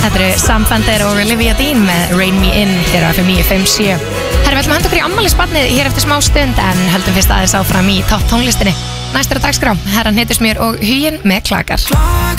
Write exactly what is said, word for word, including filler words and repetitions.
Þetta eru Sam Fender og Olivia Dean með Rain Me In hér á F M níu fimm sjö. Herra, við ætlum að henda okkur í afmælisbarnið hér eftir smá stund en höldum fyrst aðeins áfram í topp tónlistinni. Næstur á dagskrá, herran Heitismjör og Huginn með Klakar.